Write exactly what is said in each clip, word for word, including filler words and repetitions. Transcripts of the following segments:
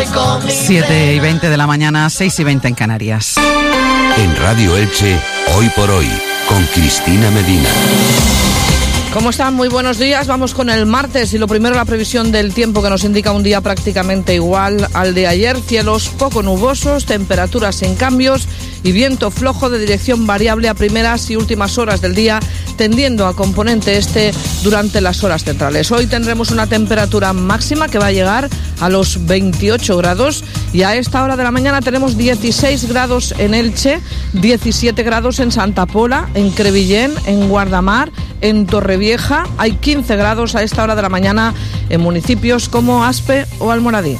voy con mi siete y veinte de la mañana, seis y veinte en Canarias. En Radio Elche, Hoy por Hoy, con Cristina Medina. ¿Cómo están? Muy buenos días. Vamos con el martes y lo primero, la previsión del tiempo, que nos indica un día prácticamente igual al de ayer. Cielos poco nubosos, temperaturas sin cambios y viento flojo de dirección variable a primeras y últimas horas del día, tendiendo a componente este durante las horas centrales. Hoy tendremos una temperatura máxima que va a llegar a los veintiocho grados y a esta hora de la mañana tenemos dieciséis grados en Elche, diecisiete grados en Santa Pola, en Crevillén, en Guardamar, en Torrevieja. Hay quince grados a esta hora de la mañana en municipios como Aspe o Almoradí.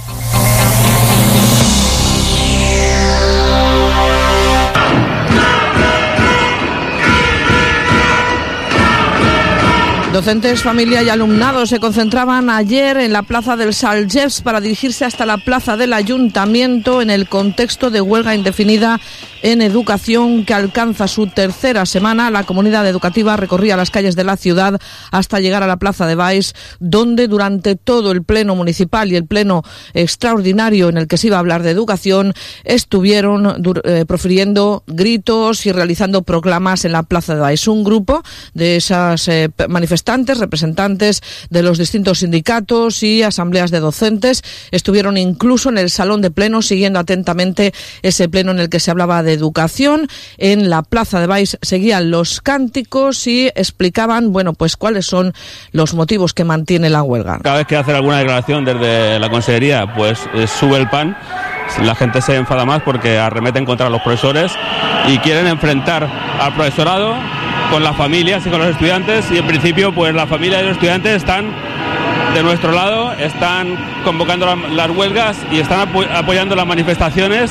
Docentes, familia y alumnado se concentraban ayer en la plaza del Salgés para dirigirse hasta la plaza del Ayuntamiento en el contexto de huelga indefinida en educación que alcanza su tercera semana. La comunidad educativa recorría las calles de la ciudad hasta llegar a la plaza de Baix, donde durante todo el pleno municipal y el pleno extraordinario en el que se iba a hablar de educación estuvieron eh, profiriendo gritos y realizando proclamas en la plaza de Baix. Un grupo de esas eh, manifestaciones representantes de los distintos sindicatos y asambleas de docentes estuvieron incluso en el salón de pleno siguiendo atentamente ese pleno en el que se hablaba de educación. En la plaza de Baix seguían los cánticos y explicaban, bueno, pues cuáles son los motivos que mantiene la huelga. Cada vez que hacen alguna declaración desde la consellería, pues eh, sube el pan. La gente se enfada más porque arremeten contra los profesores y quieren enfrentar al profesorado con las familias y con los estudiantes, y en principio pues la familia y los estudiantes están de nuestro lado, están convocando la, las huelgas y están apo- apoyando las manifestaciones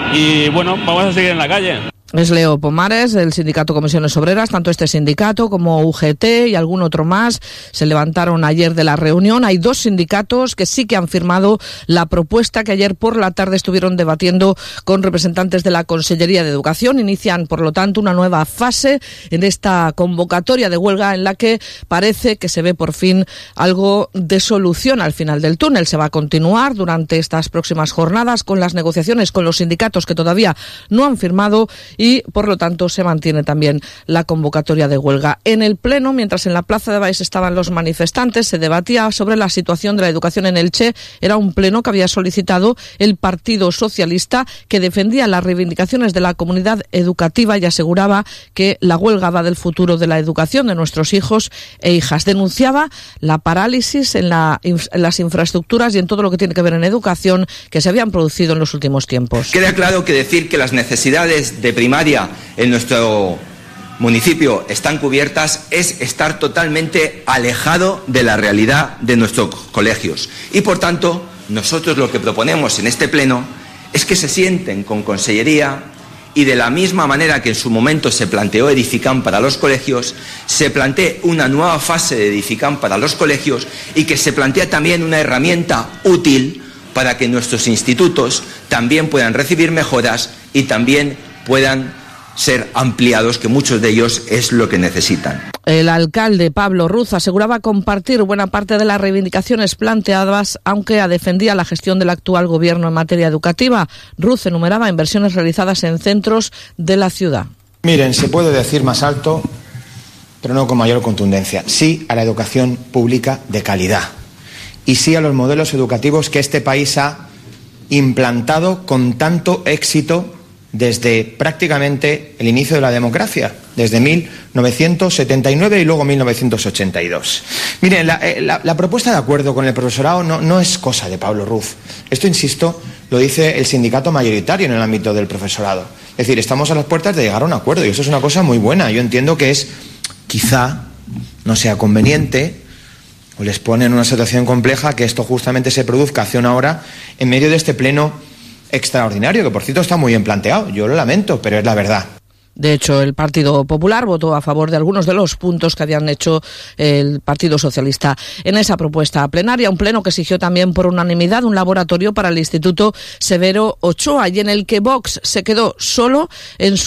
y bueno, vamos a seguir en la calle. Es Leo Pomares, del sindicato Comisiones Obreras. Tanto este sindicato como U G T y algún otro más se levantaron ayer de la reunión. Hay dos sindicatos que sí que han firmado la propuesta que ayer por la tarde estuvieron debatiendo con representantes de la Consellería de Educación. Inician, por lo tanto, una nueva fase en esta convocatoria de huelga en la que parece que se ve por fin algo de solución al final del túnel. Se va a continuar durante estas próximas jornadas con las negociaciones con los sindicatos que todavía no han firmado y, por lo tanto, se mantiene también la convocatoria de huelga. En el Pleno, mientras en la plaza de Baix estaban los manifestantes, se debatía sobre la situación de la educación en Elche. Era un pleno que había solicitado el Partido Socialista, que defendía las reivindicaciones de la comunidad educativa y aseguraba que la huelga va del futuro de la educación de nuestros hijos e hijas. Denunciaba la parálisis en, la, en las infraestructuras y en todo lo que tiene que ver en educación que se habían producido en los últimos tiempos. Queda claro que decir que las necesidades de primaria en nuestro municipio están cubiertas es estar totalmente alejado de la realidad de nuestros colegios. Y por tanto, nosotros lo que proponemos en este pleno es que se sienten con Consellería y de la misma manera que en su momento se planteó Edificam para los colegios, se plantee una nueva fase de Edificam para los colegios y que se plantee también una herramienta útil para que nuestros institutos también puedan recibir mejoras y también puedan ser ampliados, que muchos de ellos es lo que necesitan. El alcalde Pablo Ruz aseguraba compartir buena parte de las reivindicaciones planteadas, aunque defendía la gestión del actual gobierno en materia educativa. Ruz enumeraba inversiones realizadas en centros de la ciudad. Miren, se puede decir más alto, pero no con mayor contundencia. Sí a la educación pública de calidad y sí a los modelos educativos que este país ha implantado con tanto éxito desde prácticamente el inicio de la democracia, desde mil novecientos setenta y nueve y luego mil novecientos ochenta y dos. Miren, la, la, la propuesta de acuerdo con el profesorado no, no es cosa de Pablo Ruz. Esto, insisto, lo dice el sindicato mayoritario en el ámbito del profesorado. Es decir, estamos a las puertas de llegar a un acuerdo y eso es una cosa muy buena. Yo entiendo que es, quizá, no sea conveniente o les pone en una situación compleja que esto justamente se produzca hace una hora en medio de este pleno extraordinario, que por cierto está muy bien planteado. Yo lo lamento, pero es la verdad. De hecho, el Partido Popular votó a favor de algunos de los puntos que habían hecho el Partido Socialista en esa propuesta plenaria, un pleno que exigió también por unanimidad un laboratorio para el Instituto Severo Ochoa y en el que Vox se quedó solo en su